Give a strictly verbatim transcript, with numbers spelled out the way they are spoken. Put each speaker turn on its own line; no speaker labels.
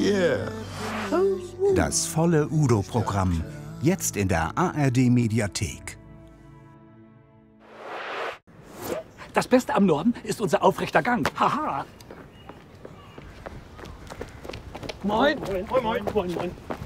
Yeah.
Das volle Udo-Programm. Jetzt in der A R D-Mediathek.
Das Beste am Norden ist unser aufrechter Gang. Haha. Moin. Moin, moin, moin, moin.